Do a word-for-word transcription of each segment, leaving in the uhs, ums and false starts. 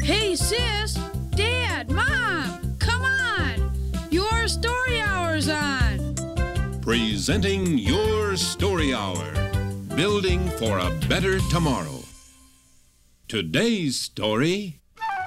Hey, sis, Dad, Mom, come on. Your story hour's on. Presenting Your Story Hour, building for a better tomorrow. Today's story...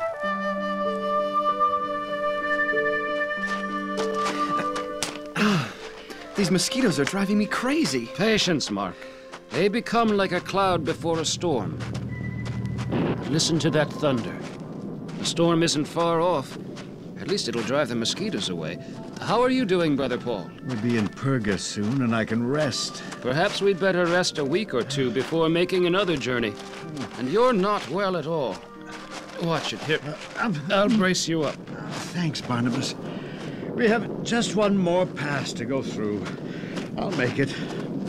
These mosquitoes are driving me crazy. Patience, Mark. They become like a cloud before a storm. Listen to that thunder. The storm isn't far off. At least it'll drive the mosquitoes away. How are you doing, Brother Paul? We'll be in Perga soon, and I can rest. Perhaps we'd better rest a week or two before making another journey. And you're not well at all. Watch it. Here, Uh, I'll brace you up. Thanks, Barnabas. We have just one more pass to go through. I'll make it.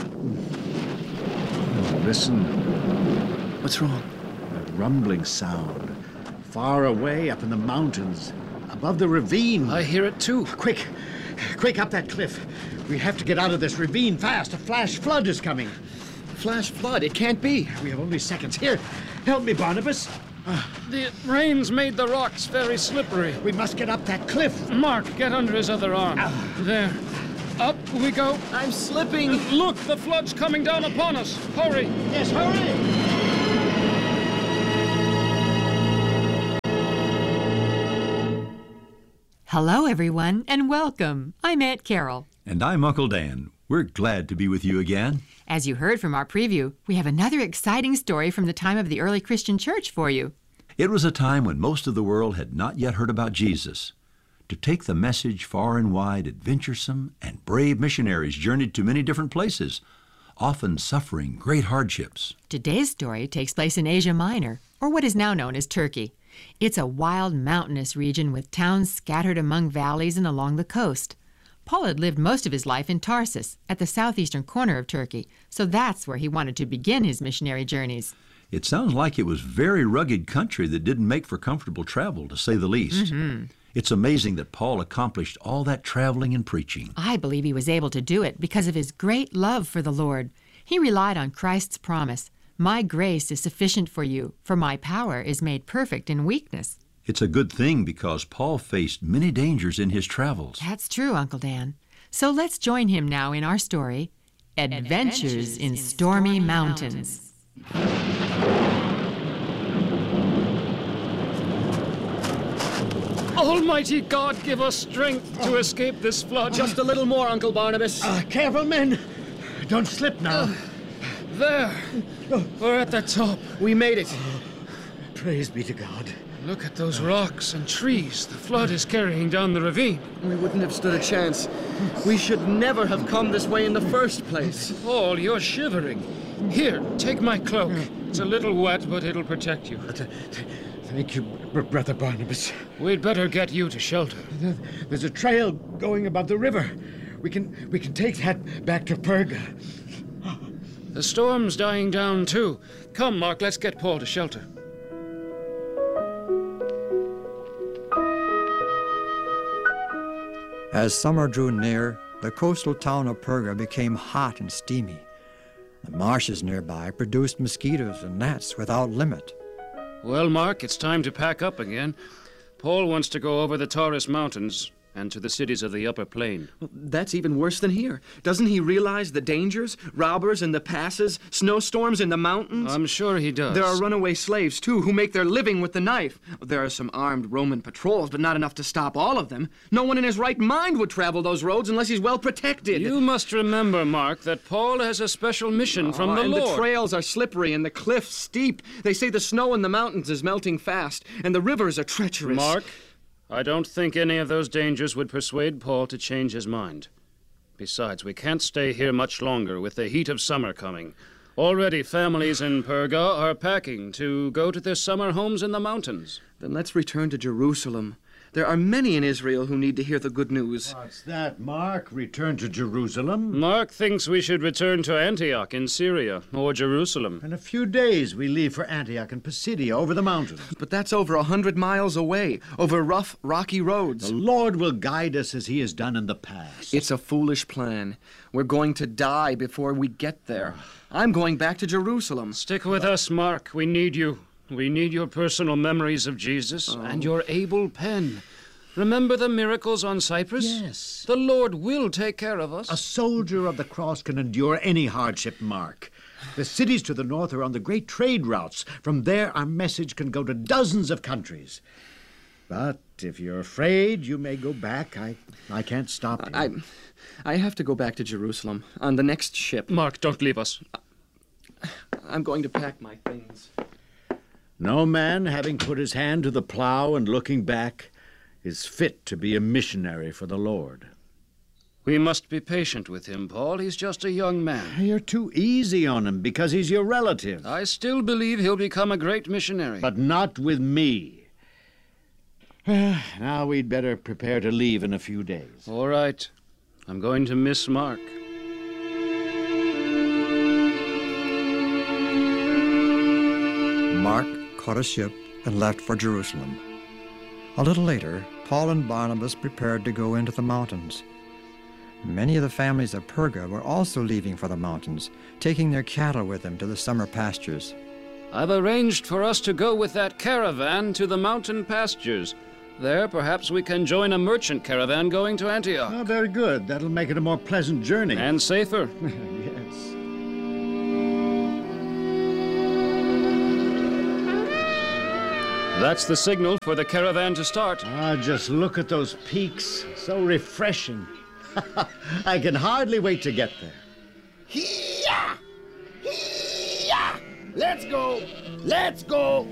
Oh, listen. What's wrong? That rumbling sound. Far away up in the mountains. Above the ravine. I hear it too. Quick. Quick up that cliff. We have to get out of this ravine fast. A flash flood is coming. Flash flood. It can't be. We have only seconds. Here, help me, Barnabas. The rain's made the rocks very slippery. We must get up that cliff. Mark, get under his other arm. There. Up we go. I'm slipping. Look, the flood's coming down upon us. Hurry. Yes, hurry. Hello, everyone, and welcome. I'm Aunt Carol. And I'm Uncle Dan. We're glad to be with you again. As you heard from our preview, we have another exciting story from the time of the early Christian church for you. It was a time when most of the world had not yet heard about Jesus. To take the message far and wide, adventuresome and brave missionaries journeyed to many different places, often suffering great hardships. Today's story takes place in Asia Minor, or what is now known as Turkey. It's a wild, mountainous region with towns scattered among valleys and along the coast. Paul had lived most of his life in Tarsus, at the southeastern corner of Turkey, so that's where he wanted to begin his missionary journeys. It sounds like it was very rugged country that didn't make for comfortable travel, to say the least. Mm-hmm. It's amazing that Paul accomplished all that traveling and preaching. I believe he was able to do it because of his great love for the Lord. He relied on Christ's promise, "My grace is sufficient for you, for my power is made perfect in weakness." It's a good thing because Paul faced many dangers in his travels. That's true, Uncle Dan. So let's join him now in our story, Adventures, Adventures in, in Stormy, Stormy Mountains. Almighty God, give us strength to escape this flood. Just a little more, Uncle Barnabas. Uh, careful, men. Don't slip now. Uh, there. We're at the top. We made it. Praise be to God. Look at those rocks and trees the flood is carrying down the ravine. We wouldn't have stood a chance. We should never have come this way in the first place. Paul, you're shivering. Here, take my cloak. It's a little wet, but it'll protect you. Thank you, Brother Barnabas. We'd better get you to shelter. There's a trail going above the river. We can we can take that back to Perga. The storm's dying down, too. Come, Mark, let's get Paul to shelter. As summer drew near, the coastal town of Perga became hot and steamy. The marshes nearby produced mosquitoes and gnats without limit. Well, Mark, it's time to pack up again. Paul wants to go over the Taurus Mountains and to the cities of the upper plain. Well, that's even worse than here. Doesn't he realize the dangers? Robbers in the passes, snowstorms in the mountains? I'm sure he does. There are runaway slaves, too, who make their living with the knife. There are some armed Roman patrols, but not enough to stop all of them. No one in his right mind would travel those roads unless he's well protected. You must remember, Mark, that Paul has a special mission oh, from the and Lord. The trails are slippery and the cliffs steep. They say the snow in the mountains is melting fast, and the rivers are treacherous. Mark, I don't think any of those dangers would persuade Paul to change his mind. Besides, we can't stay here much longer with the heat of summer coming. Already families in Perga are packing to go to their summer homes in the mountains. Then let's return to Jerusalem. There are many in Israel who need to hear the good news. What's that, Mark? Return to Jerusalem? Mark thinks we should return to Antioch in Syria, or Jerusalem. In a few days we leave for Antioch and Pisidia over the mountains. But that's over a hundred miles away, over rough, rocky roads. The Lord will guide us as he has done in the past. It's a foolish plan. We're going to die before we get there. I'm going back to Jerusalem. Stick with us, Mark. We need you. We need your personal memories of Jesus Oh. and your able pen. Remember the miracles on Cyprus? Yes. The Lord will take care of us. A soldier of the cross can endure any hardship, Mark. The cities to the north are on the great trade routes. From there, our message can go to dozens of countries. But if you're afraid, you may go back. I, I can't stop you. I, I have to go back to Jerusalem on the next ship. Mark, don't leave us. I'm going to pack my things. No man, having put his hand to the plow and looking back, is fit to be a missionary for the Lord. We must be patient with him, Paul. He's just a young man. You're too easy on him because he's your relative. I still believe he'll become a great missionary. But not with me. Now we'd better prepare to leave in a few days. All right. I'm going to miss Mark. Mark caught a ship and left for Jerusalem. A little later, Paul and Barnabas prepared to go into the mountains. Many of the families of Perga were also leaving for the mountains, taking their cattle with them to the summer pastures. I've arranged for us to go with that caravan to the mountain pastures. There, perhaps we can join a merchant caravan going to Antioch. Oh, very good. That'll make it a more pleasant journey. And safer. Yes. That's the signal for the caravan to start. Ah, just look at those peaks. So refreshing. I can hardly wait to get there. Hee-yah! Hee-yah! Let's go! Let's go!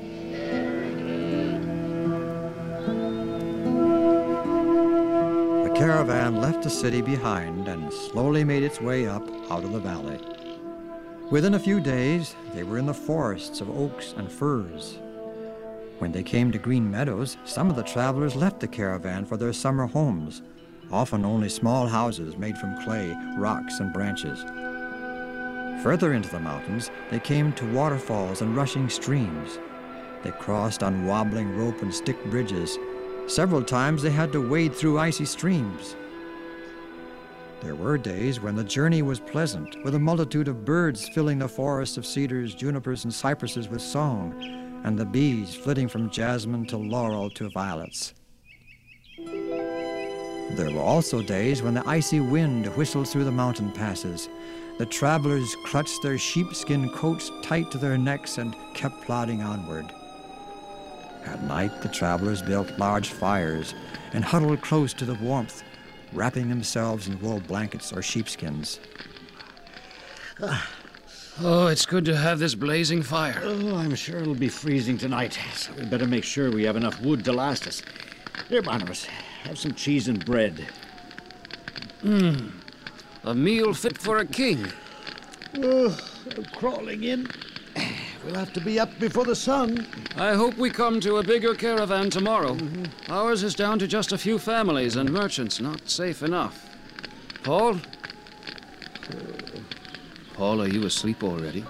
The caravan left the city behind and slowly made its way up out of the valley. Within a few days, they were in the forests of oaks and firs. When they came to green meadows, some of the travelers left the caravan for their summer homes, often only small houses made from clay, rocks, and branches. Further into the mountains, they came to waterfalls and rushing streams. They crossed on wobbling rope and stick bridges. Several times they had to wade through icy streams. There were days when the journey was pleasant, with a multitude of birds filling the forests of cedars, junipers, and cypresses with song, and the bees flitting from jasmine to laurel to violets. There were also days when the icy wind whistled through the mountain passes. The travelers clutched their sheepskin coats tight to their necks and kept plodding onward. At night, the travelers built large fires and huddled close to the warmth, wrapping themselves in wool blankets or sheepskins. Oh, it's good to have this blazing fire. Oh, I'm sure it'll be freezing tonight, so we better make sure we have enough wood to last us. Here, Barnabas, have some cheese and bread. Mmm, a meal fit for a king. Oh, I'm crawling in. We'll have to be up before the sun. I hope we come to a bigger caravan tomorrow. Mm-hmm. Ours is down to just a few families and merchants, not safe enough. Paul? Paul, are you asleep already?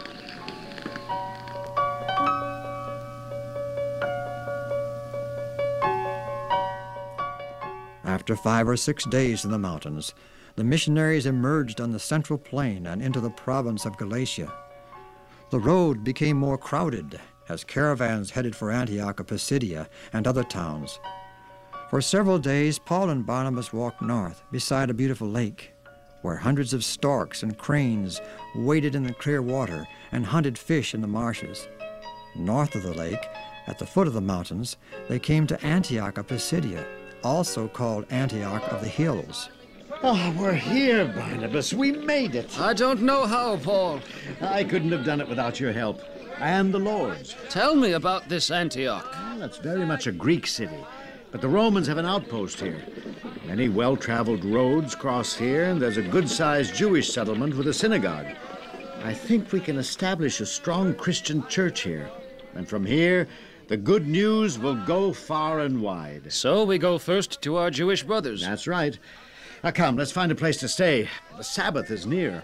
After five or six days in the mountains, the missionaries emerged on the central plain and into the province of Galatia. The road became more crowded as caravans headed for Antioch of Pisidia and other towns. For several days, Paul and Barnabas walked north beside a beautiful lake, where hundreds of storks and cranes waded in the clear water and hunted fish in the marshes. North of the lake, at the foot of the mountains, they came to Antioch of Pisidia, also called Antioch of the Hills. Oh, we're here, Barnabas. We made it. I don't know how, Paul. I couldn't have done it without your help. And the Lord's. Tell me about this Antioch. Well, it's very much a Greek city, but the Romans have an outpost here. Many well-traveled roads cross here, and there's a good-sized Jewish settlement with a synagogue. I think we can establish a strong Christian church here. And from here, the good news will go far and wide. So we go first to our Jewish brothers. That's right. Now come, let's find a place to stay. The Sabbath is near.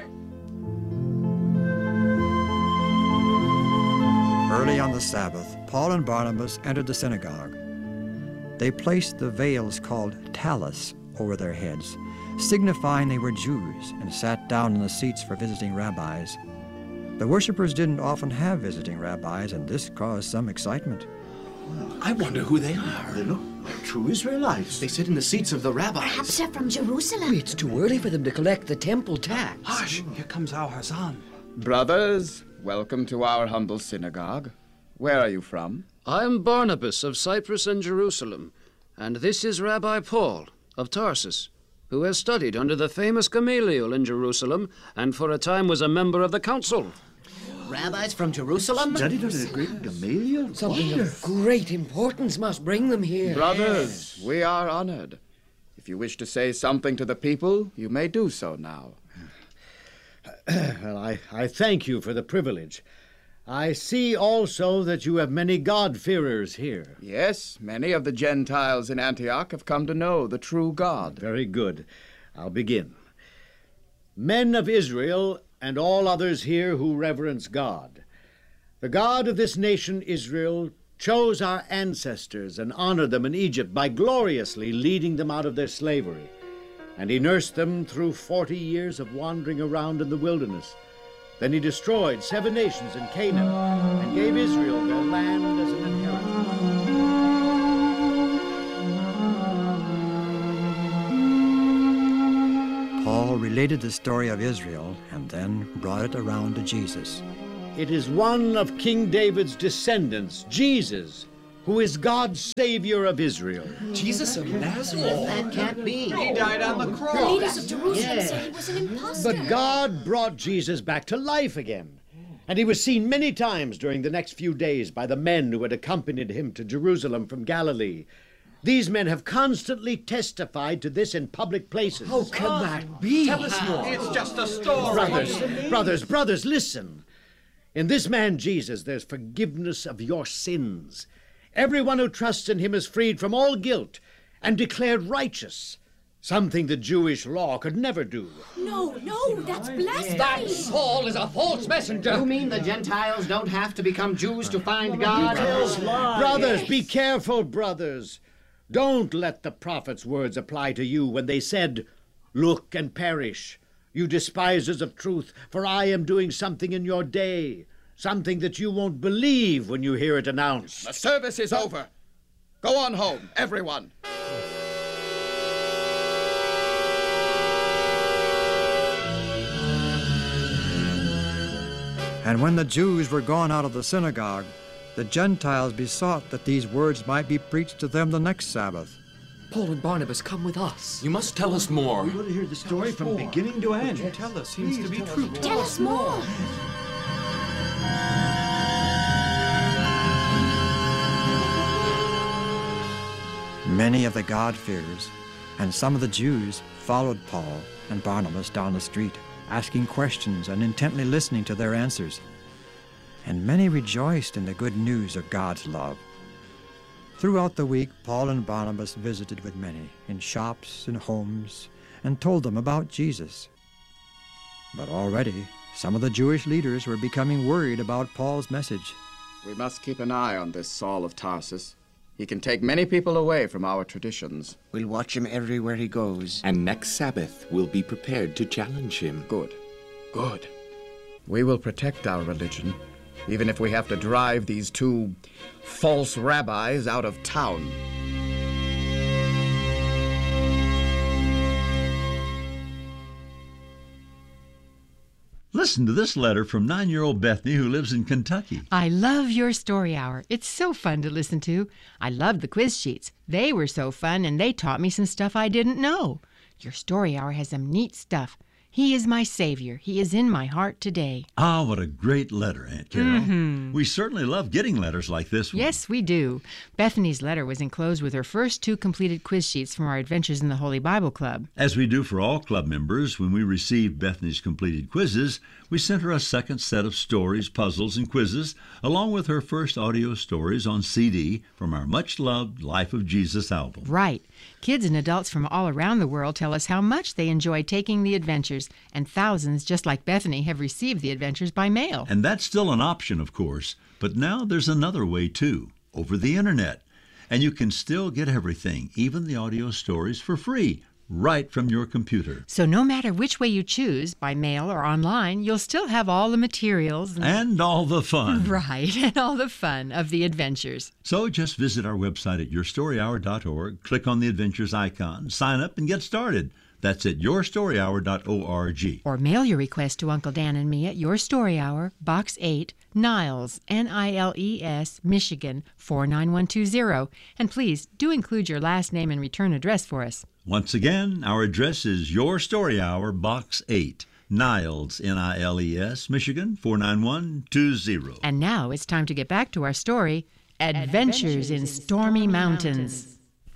Early on the Sabbath, Paul and Barnabas entered the synagogue. They placed the veils called tallis over their heads, signifying they were Jews, and sat down in the seats for visiting rabbis. The worshippers didn't often have visiting rabbis, and this caused some excitement. I wonder who they are. They look like true Israelites. They sit in the seats of the rabbis. Perhaps they're from Jerusalem. It's too early for them to collect the temple tax. Hush! Here comes our Hazan. Brothers, welcome to our humble synagogue. Where are you from? I'm Barnabas of Cyprus and Jerusalem, and this is Rabbi Paul of Tarsus, who has studied under the famous Gamaliel in Jerusalem and for a time was a member of the council. Rabbis from Jerusalem? Studied under the great Gamaliel? Something of great importance must bring them here. Brothers, we are honored. If you wish to say something to the people, you may do so now. Well, I, I thank you for the privilege. I see also that you have many God-fearers here. Yes, many of the Gentiles in Antioch have come to know the true God. Very good. I'll begin. Men of Israel and all others here who reverence God, the God of this nation Israel chose our ancestors and honored them in Egypt by gloriously leading them out of their slavery. And he nursed them through forty years of wandering around in the wilderness. Then he destroyed seven nations in Canaan and gave Israel their land as an inheritance. Paul related the story of Israel and then brought it around to Jesus. It is one of King David's descendants, Jesus, who is God's Savior of Israel. Jesus of Nazareth? That can't be. He died on the cross. The leaders of Jerusalem Yeah. said he was an impostor. But God brought Jesus back to life again, and he was seen many times during the next few days by the men who had accompanied him to Jerusalem from Galilee. These men have constantly testified to this in public places. How can that be? Tell us more. It's just a story. Brothers, brothers, brothers, listen. In this man Jesus, there's forgiveness of your sins. Everyone who trusts in him is freed from all guilt and declared righteous, something the Jewish law could never do. No, no, that's blasphemy. That Paul is a false messenger. You mean the Gentiles don't have to become Jews to find God? Brothers, be careful, brothers. Don't let the prophet's words apply to you when they said, "Look and perish, you despisers of truth, for I am doing something in your day, something that you won't believe when you hear it announced." The service is over. Go on home, everyone. And when the Jews were gone out of the synagogue, the Gentiles besought that these words might be preached to them the next Sabbath. Paul and Barnabas, come with us. You must tell us more. We want to hear the story from beginning to end. What you tell us seems to be true. Tell us more. Many of the God-fearers and some of the Jews followed Paul and Barnabas down the street, asking questions and intently listening to their answers. And many rejoiced in the good news of God's love. Throughout the week, Paul and Barnabas visited with many in shops and homes and told them about Jesus. But already, some of the Jewish leaders were becoming worried about Paul's message. We must keep an eye on this Saul of Tarsus. He can take many people away from our traditions. We'll watch him everywhere he goes. And next Sabbath, we'll be prepared to challenge him. Good. Good. We will protect our religion, even if we have to drive these two false rabbis out of town. Listen to this letter from nine-year-old Bethany, who lives in Kentucky. I love your story hour. It's so fun to listen to. I love the quiz sheets. They were so fun, and they taught me some stuff I didn't know. Your story hour has some neat stuff. He is my Savior. He is in my heart today. Ah, what a great letter, Aunt Carol. Mm-hmm. We certainly love getting letters like this one. Yes, we do. Bethany's letter was enclosed with her first two completed quiz sheets from our Adventures in the Holy Bible Club. As we do for all club members, when we received Bethany's completed quizzes, we sent her a second set of stories, puzzles, and quizzes, along with her first audio stories on C D from our much-loved Life of Jesus album. Right. Kids and adults from all around the world tell us how much they enjoy taking the adventures, and thousands, just like Bethany, have received the adventures by mail. And that's still an option, of course, but now there's another way, too, over the Internet. And you can still get everything, even the audio stories, for free, right from your computer. So no matter which way you choose, by mail or online, you'll still have all the materials. And, and all the fun. Right, and all the fun of the adventures. So just visit our website at your story hour dot org, click on the Adventures icon, sign up, and get started. That's at your story hour dot org. Or mail your request to Uncle Dan and me at Your Story Hour, Box eight, Niles, N I L E S, Michigan, four nine one two zero. And please, do include your last name and return address for us. Once again, our address is Your Story Hour, Box eight, Niles, N I L E S, Michigan, four nine one two zero. And now it's time to get back to our story, Adventures, Adventures in, in Stormy, Stormy Mountains. Mountains.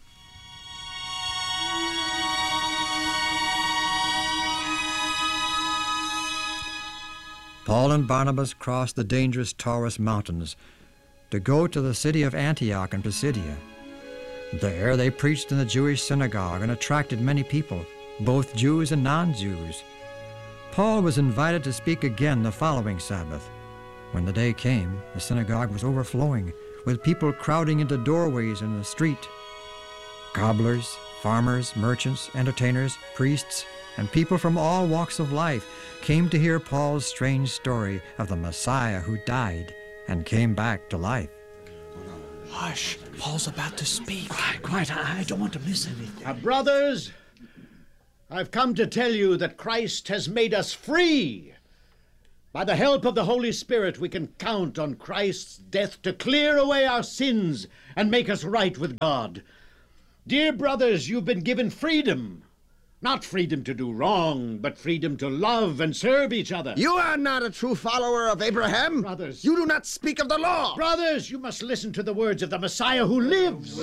Paul and Barnabas crossed the dangerous Taurus Mountains to go to the city of Antioch in Pisidia. There they preached in the Jewish synagogue and attracted many people, both Jews and non-Jews. Paul was invited to speak again the following Sabbath. When the day came, the synagogue was overflowing, with people crowding into doorways in the street. Cobblers, farmers, merchants, entertainers, priests, and people from all walks of life came to hear Paul's strange story of the Messiah who died and came back to life. Hush, Paul's about to speak. Quiet, quiet, I don't want to miss anything. Uh, brothers, I've come to tell you that Christ has made us free. By the help of the Holy Spirit, we can count on Christ's death to clear away our sins and make us right with God. Dear brothers, you've been given freedom. Not freedom to do wrong, but freedom to love and serve each other. You are not a true follower of Abraham. Brothers. You do not speak of the law. Brothers, you must listen to the words of the Messiah who lives.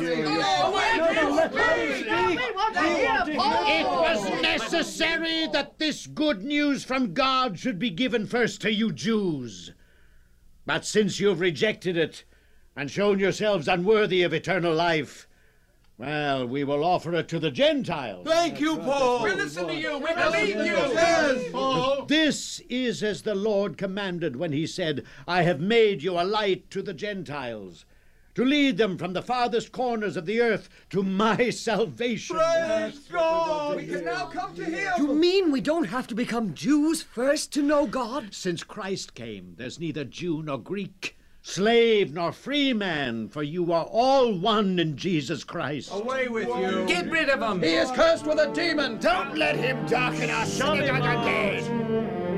It was necessary that this good news from God should be given first to you Jews. But since you've rejected it and shown yourselves unworthy of eternal life, well, we will offer it to the Gentiles. Thank you, Paul. We listen to you. We believe you. Yes, Paul. This is as the Lord commanded when he said, I have made you a light to the Gentiles, to lead them from the farthest corners of the earth to my salvation. Praise God. We can now come to him. You mean we don't have to become Jews first to know God? Since Christ came, there's neither Jew nor Greek, slave nor free man, for you are all one in Jesus Christ. Away with you. Get rid of him. He is cursed with a demon. Don't let him darken our synagogue again.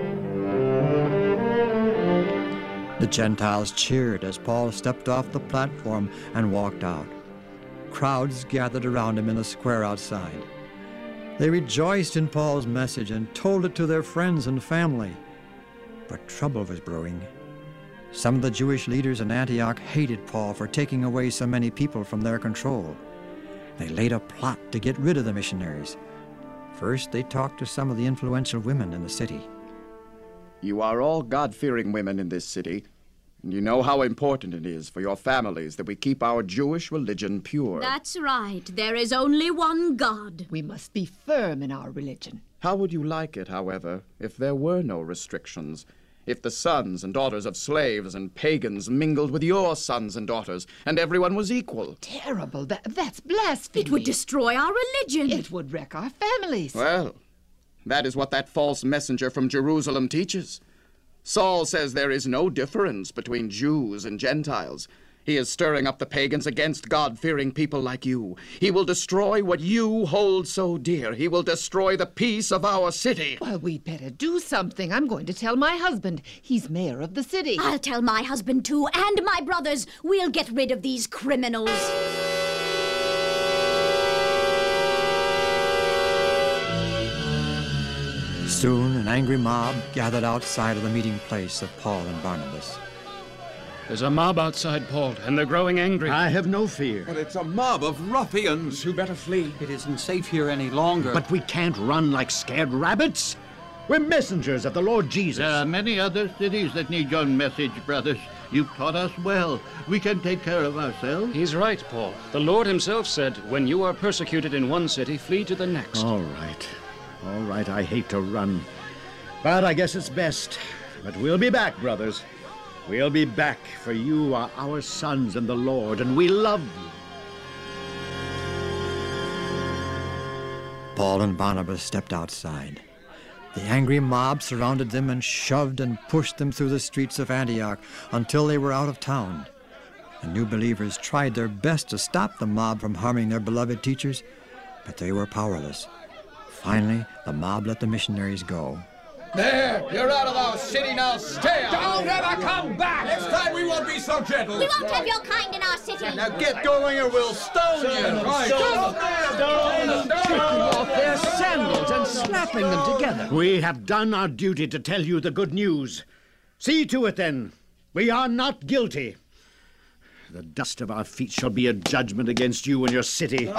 The Gentiles cheered as Paul stepped off the platform and walked out. Crowds gathered around him in the square outside. They rejoiced in Paul's message and told it to their friends and family. But trouble was brewing. Some of the Jewish leaders in Antioch hated Paul for taking away so many people from their control. They laid a plot to get rid of the missionaries. First, they talked to some of the influential women in the city. You are all God-fearing women in this city, and you know how important it is for your families that we keep our Jewish religion pure. That's right. There is only one God. We must be firm in our religion. How would you like it, however, if there were no restrictions? If the sons and daughters of slaves and pagans mingled with your sons and daughters, and everyone was equal? Terrible. That, that's blasphemy. It would destroy our religion. It would wreck our families. Well, that is what that false messenger from Jerusalem teaches. Saul says there is no difference between Jews and Gentiles. He is stirring up the pagans against God-fearing people like you. He will destroy what you hold so dear. He will destroy the peace of our city. Well, we'd better do something. I'm going to tell my husband. He's mayor of the city. I'll tell my husband, too, and my brothers. We'll get rid of these criminals. Soon, an angry mob gathered outside of the meeting place of Paul and Barnabas. There's a mob outside, Paul, and they're growing angry. I have no fear. But it's a mob of ruffians who better flee. It isn't safe here any longer. But we can't run like scared rabbits. We're messengers of the Lord Jesus. There are many other cities that need your message, brothers. You've taught us well. We can take care of ourselves. He's right, Paul. The Lord himself said, when you are persecuted in one city, flee to the next. All right. All right, I hate to run. But I guess it's best. But we'll be back, brothers. We'll be back, for you are our sons in the Lord, and we love you. Paul and Barnabas stepped outside. The angry mob surrounded them and shoved and pushed them through the streets of Antioch until they were out of town. The new believers tried their best to stop the mob from harming their beloved teachers, but they were powerless. Finally, the mob let the missionaries go. There! You're out of our city now. Stay out! Don't ever come back! Next time we won't be so gentle. We won't have your kind in our city. Now get going or we'll stone you! Right. Stone them! Stone them! Taking off their sandals and slapping them together. We have done our duty to tell you the good news. See to it, then. We are not guilty. The dust of our feet shall be a judgment against you and your city.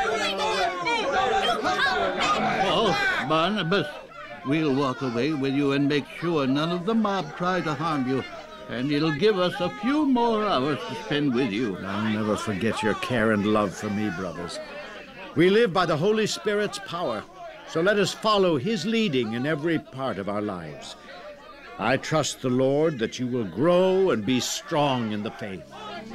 Oh, Barnabas, we'll walk away with you and make sure none of the mob try to harm you. And it'll give us a few more hours to spend with you. I'll never forget your care and love for me, brothers. We live by the Holy Spirit's power, so let us follow his leading in every part of our lives. I trust the Lord that you will grow and be strong in the faith.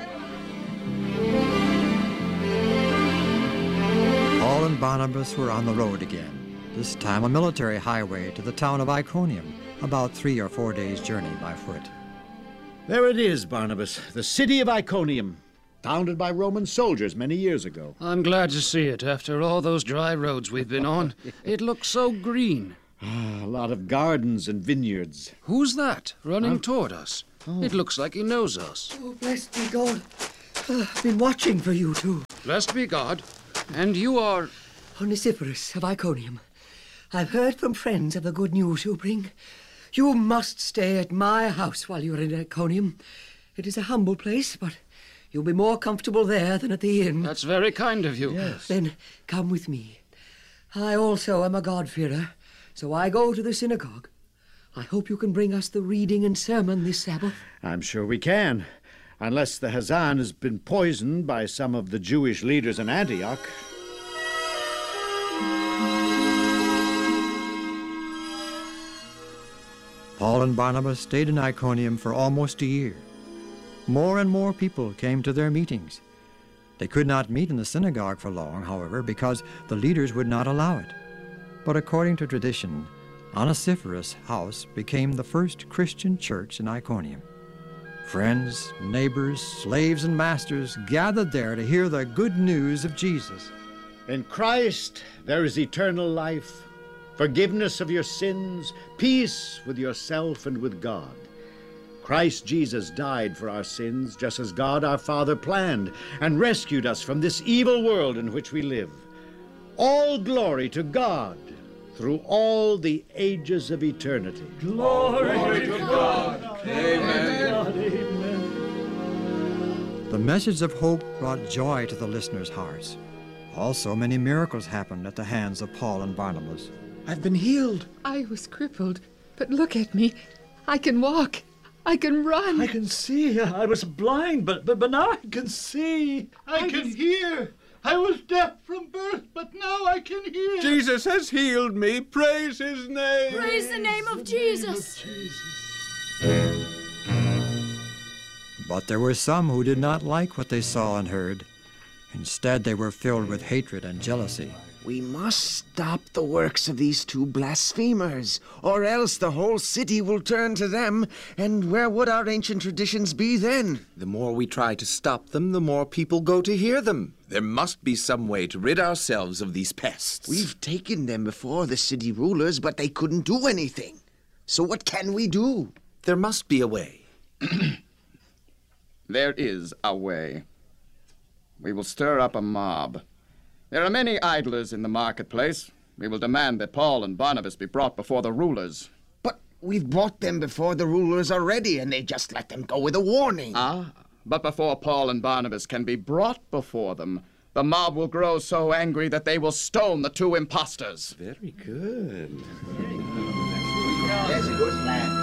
Paul and Barnabas were on the road again, this time a military highway to the town of Iconium, about three or four days' journey by foot. There it is, Barnabas, the city of Iconium, founded by Roman soldiers many years ago. I'm glad to see it after all those dry roads we've been on. It looks so green. Ah, a lot of gardens and vineyards. Who's that running Huh? toward us? Oh. It looks like he knows us. Oh, blessed be God. I've been watching for you, too. Blessed be God. And you are... Onesiphorus of Iconium. I've heard from friends of the good news you bring. You must stay at my house while you're in Iconium. It is a humble place, but you'll be more comfortable there than at the inn. That's very kind of you. Yes. Then come with me. I also am a God-fearer, so I go to the synagogue. I hope you can bring us the reading and sermon this Sabbath. I'm sure we can, unless the Hazan has been poisoned by some of the Jewish leaders in Antioch. Paul and Barnabas stayed in Iconium for almost a year. More and more people came to their meetings. They could not meet in the synagogue for long, however, because the leaders would not allow it. But according to tradition, Onesiphorus' house became the first Christian church in Iconium. Friends, neighbors, slaves, and masters gathered there to hear the good news of Jesus. In Christ there is eternal life, forgiveness of your sins, peace with yourself and with God. Christ Jesus died for our sins, just as God our Father planned, and rescued us from this evil world in which we live. All glory to God through all the ages of eternity. Glory to God. Amen. The message of hope brought joy to the listeners' hearts. Also, many miracles happened at the hands of Paul and Barnabas. I've been healed. I was crippled, but look at me. I can walk. I can run. I can see. I was blind, but but, but now I can see. I, I can was... hear. I was deaf from birth, but now I can hear. Jesus has healed me. Praise his name. Praise the name of Jesus. But there were some who did not like what they saw and heard. Instead, they were filled with hatred and jealousy. We must stop the works of these two blasphemers, or else the whole city will turn to them, and where would our ancient traditions be then? The more we try to stop them, the more people go to hear them. There must be some way to rid ourselves of these pests. We've taken them before the city rulers, but they couldn't do anything. So what can we do? There must be a way. There is a way. We will stir up a mob. There are many idlers in the marketplace. We will demand that Paul and Barnabas be brought before the rulers. But we've brought them before the rulers already, and they just let them go with a warning. Ah, but before Paul and Barnabas can be brought before them, the mob will grow so angry that they will stone the two impostors. Very good. Very good. That's a good plan.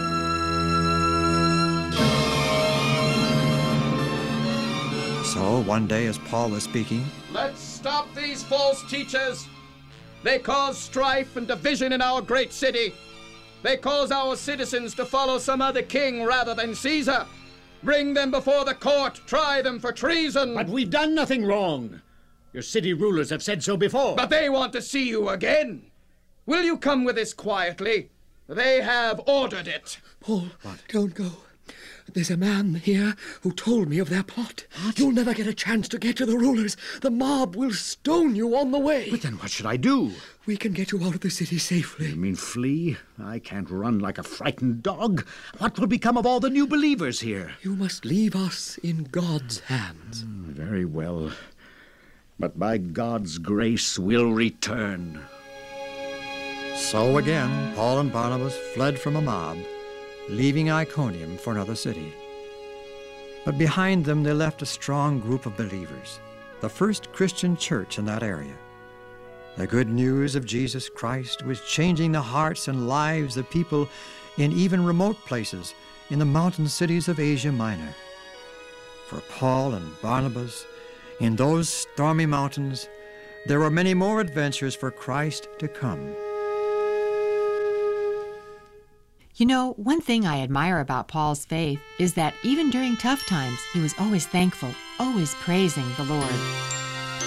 So, one day as Paul was speaking, Let's stop these false teachers. They cause strife and division in our great city. They cause our citizens to follow some other king rather than Caesar. Bring them before the court. Try them for treason. But we've done nothing wrong. Your city rulers have said so before. But they want to see you again. Will you come with us quietly? They have ordered it. Paul, don't go. There's a man here who told me of their plot. What? You'll never get a chance to get to the rulers. The mob will stone you on the way. But then what should I do? We can get you out of the city safely. You mean flee? I can't run like a frightened dog. What will become of all the new believers here? You must leave us in God's hands. Mm, very well. But by God's grace we'll return. So again, Paul and Barnabas fled from a mob, leaving Iconium for another city. But behind them they left a strong group of believers, the first Christian church in that area. The good news of Jesus Christ was changing the hearts and lives of people in even remote places in the mountain cities of Asia Minor. For Paul and Barnabas, in those stormy mountains, there were many more adventures for Christ to come. You know, one thing I admire about Paul's faith is that even during tough times, he was always thankful, always praising the Lord.